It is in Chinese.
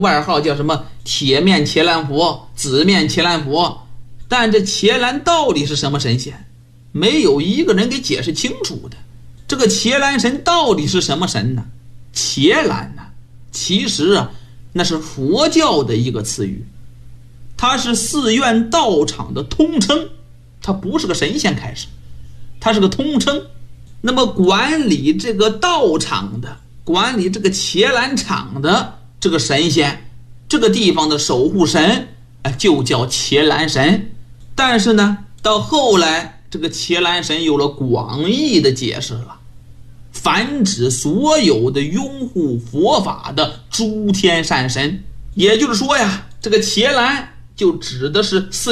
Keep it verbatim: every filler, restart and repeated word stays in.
外号叫什么铁面伽蓝佛、紫面伽蓝佛。但这伽蓝到底是什么神仙，没有一个人给解释清楚的。这个伽蓝神到底是什么神呢？伽蓝呢，其实啊，那是佛教的一个词语，它是寺院道场的通称，它不是个神仙开始，它是个通称。那么管理这个道场的，管理这个伽蓝场的这个神仙，这个地方的守护神就叫伽蓝神。但是呢，到后来这个伽蓝神有了广义的解释了，泛指所有的拥护佛法的诸天善神。也就是说呀，这个伽蓝就指的是寺